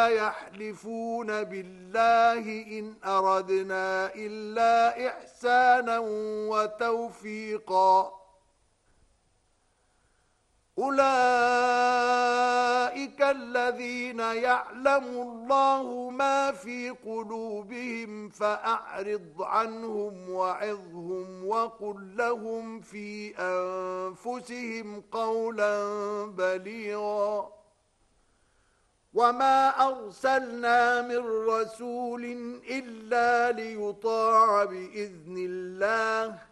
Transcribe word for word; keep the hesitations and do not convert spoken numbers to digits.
ولا يحلفون بالله إن أردنا إلا إحسانا وتوفيقا أولئك الذين يعلم الله ما في قلوبهم فأعرض عنهم وعظهم وقل لهم في أنفسهم قولا بليغا وما أرسلنا من رسول إلا ليطاع بإذن الله